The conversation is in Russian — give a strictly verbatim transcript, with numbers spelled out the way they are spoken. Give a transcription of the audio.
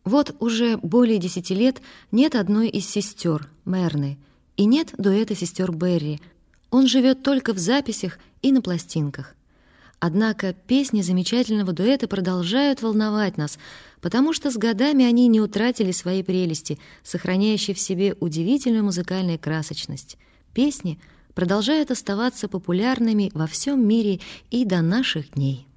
Вот уже более десяти лет нет одной из сестер, Мерны, и нет дуэта сестер Берри. Он живет только в записях и на пластинках. Однако песни замечательного дуэта продолжают волновать нас, потому что с годами они не утратили своей прелести, сохраняющей в себе удивительную музыкальную красочность. Песни продолжают оставаться популярными во всем мире и до наших дней.